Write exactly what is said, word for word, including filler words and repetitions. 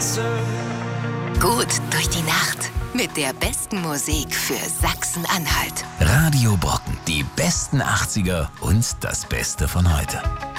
Gut durch die Nacht mit der besten Musik für Sachsen-Anhalt. Radio Brocken, die besten achtziger und das Beste von heute.